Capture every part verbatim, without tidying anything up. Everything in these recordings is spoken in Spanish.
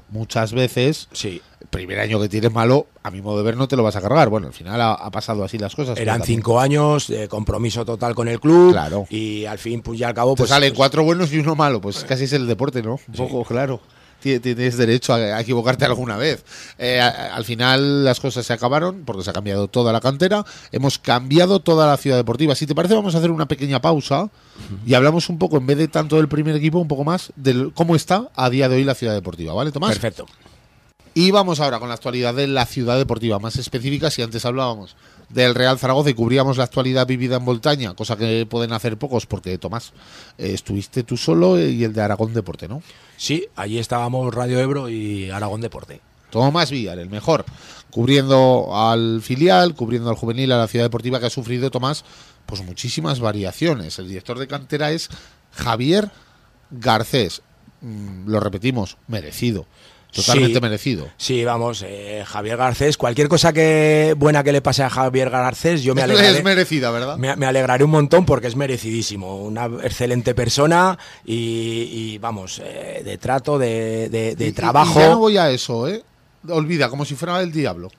muchas veces, sí. el primer año que tienes malo, a mi modo de ver, no te lo vas a cargar. Bueno, al final ha, ha pasado así las cosas. Eran cinco años de compromiso total con el club. Claro. Y al fin, pues ya al cabo... Te pues salen pues, cuatro buenos y uno malo. Pues casi es el deporte, ¿no? Un sí. poco, claro. Tienes derecho a equivocarte alguna vez. Eh, al final las cosas se acabaron porque se ha cambiado toda la cantera. Hemos cambiado toda la ciudad deportiva. Si te parece, vamos a hacer una pequeña pausa uh-huh. y hablamos un poco, en vez de tanto del primer equipo, un poco más de cómo está a día de hoy la ciudad deportiva. ¿Vale, Tomás? Perfecto. Y vamos ahora con la actualidad de la ciudad deportiva más específica. Si antes hablábamos del Real Zaragoza y cubríamos la actualidad vivida en Voltaña, cosa que pueden hacer pocos porque, Tomás, eh, estuviste tú solo y el de Aragón Deporte, ¿no? Sí, allí estábamos Radio Ebro y Aragón Deporte. Tomás Villar, el mejor, cubriendo al filial, cubriendo al juvenil, a la ciudad deportiva, que ha sufrido, Tomás, pues muchísimas variaciones. El director de cantera es Javier Garcés. Mm, lo repetimos, merecido. Totalmente sí, merecido. Sí, vamos, eh, Javier Garcés, cualquier cosa que buena que le pase a Javier Garcés, yo me alegraré. Es merecida, ¿verdad? Me, me alegraré un montón porque es merecidísimo. Una excelente persona y, y vamos, eh, de trato, de, de, de y, trabajo. Y ya no voy a eso, ¿eh? Olvida, como si fuera el diablo.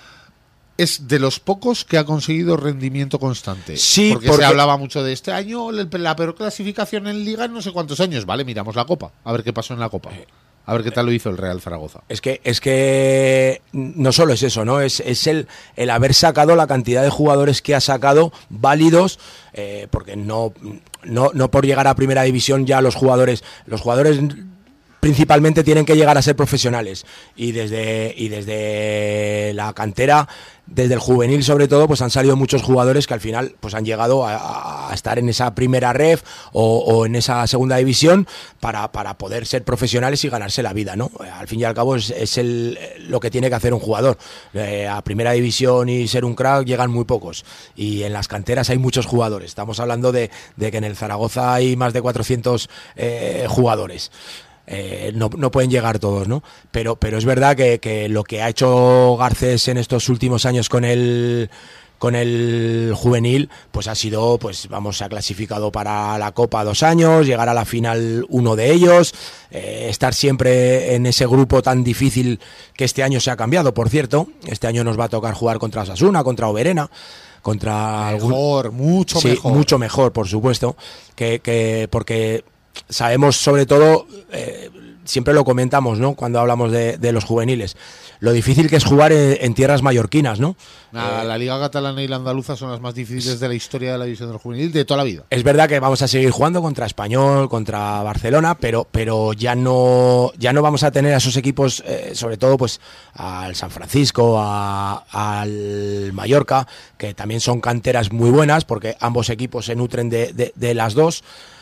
Es de los pocos que ha conseguido rendimiento constante. Sí, porque, porque se hablaba mucho de este año, la peor clasificación en Liga en no sé cuántos años. Vale, miramos la Copa, a ver qué pasó en la Copa. A ver qué tal lo hizo el Real Zaragoza. Es que es que no solo es eso, ¿no? Es, es el, el haber sacado la cantidad de jugadores que ha sacado válidos, eh, porque no, no, no por llegar a primera división ya los jugadores, los jugadores principalmente tienen que llegar a ser profesionales. Y desde, y desde la cantera, desde el juvenil sobre todo, pues han salido muchos jugadores que al final pues han llegado a, a estar en esa primera ref o, o en esa segunda división para, para poder ser profesionales y ganarse la vida, ¿no? Al fin y al cabo es, es el, lo que tiene que hacer un jugador. Eh, a primera división y ser un crack llegan muy pocos. Y en las canteras hay muchos jugadores. Estamos hablando de, de que en el Zaragoza hay más de cuatrocientos eh, jugadores. Eh, no, no pueden llegar todos, ¿no? Pero, pero es verdad que, que lo que ha hecho Garcés en estos últimos años con el con el juvenil, pues ha sido, pues vamos, se ha clasificado para la Copa dos años, llegar a la final uno de ellos, eh, estar siempre en ese grupo tan difícil que este año se ha cambiado, por cierto. Este año nos va a tocar jugar contra Osasuna, contra Oberena, contra mejor, algún... mucho sí, mejor. mucho mejor, por supuesto, que, que porque sabemos sobre todo, eh, siempre lo comentamos, ¿no? Cuando hablamos de, de los juveniles, lo difícil que es jugar en, en tierras mallorquinas, ¿no? La, la Liga Catalana y la Andaluza son las más difíciles de la historia de la división del juvenil de toda la vida. Es verdad que vamos a seguir jugando contra Español, contra Barcelona, pero, pero ya no ya no vamos a tener a esos equipos, eh, sobre todo pues al San Francisco, a, al Mallorca, que también son canteras muy buenas, porque ambos equipos se nutren de, de, de las dos.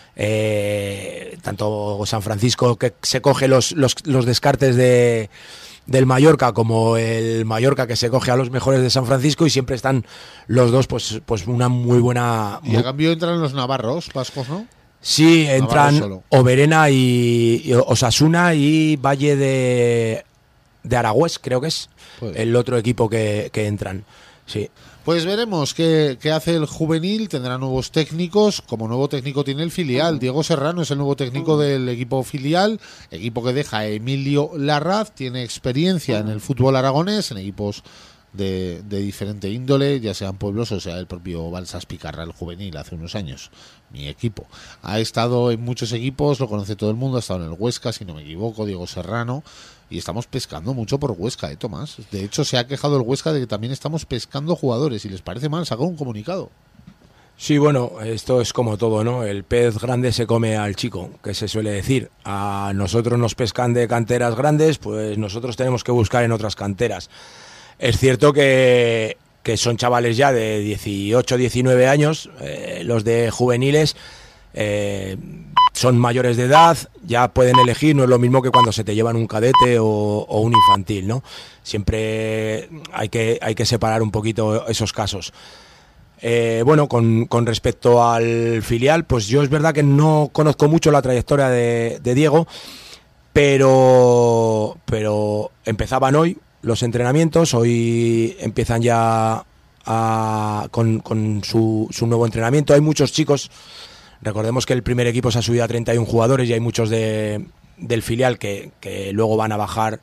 Eh, tanto San Francisco, que se coge los, los, los descartes de del Mallorca, como el Mallorca que se coge a los mejores de San Francisco, y siempre están los dos pues pues una muy buena... Y a cambio entran los navarros, vascos, ¿no? Sí, entran Oberena y, y Osasuna y Valle de, de Aragüés, creo que es pues el otro equipo que, que entran, sí. Pues veremos qué, qué hace el juvenil, tendrá nuevos técnicos, como nuevo técnico tiene el filial. Diego Serrano es el nuevo técnico del equipo filial, equipo que deja a Emilio Larraz, tiene experiencia en el fútbol aragonés, en equipos de, de diferente índole, ya sean pueblos o sea el propio Balsas Picarra, el juvenil, hace unos años, mi equipo. Ha estado en muchos equipos, lo conoce todo el mundo, ha estado en el Huesca, si no me equivoco, Diego Serrano. Y estamos pescando mucho por Huesca, ¿eh, Tomás? De hecho, se ha quejado el Huesca de que también estamos pescando jugadores. Si les parece mal, saca un comunicado. Sí, bueno, esto es como todo, ¿no? El pez grande se come al chico, que se suele decir. A nosotros nos pescan de canteras grandes, pues nosotros tenemos que buscar en otras canteras. Es cierto que, que son chavales ya de dieciocho, diecinueve años, eh, los de juveniles... Eh, son mayores de edad, ya pueden elegir, no es lo mismo que cuando se te llevan un cadete o, o un infantil, ¿no? Siempre hay que, hay que separar un poquito esos casos. Eh, bueno, con, con respecto al filial, pues yo es verdad que no conozco mucho la trayectoria de, de Diego, pero, pero empezaban hoy los entrenamientos, hoy empiezan ya a, con, con su, su nuevo entrenamiento. Hay muchos chicos. Recordemos que el primer equipo se ha subido a treinta y uno jugadores y hay muchos de, del filial que, que luego van a bajar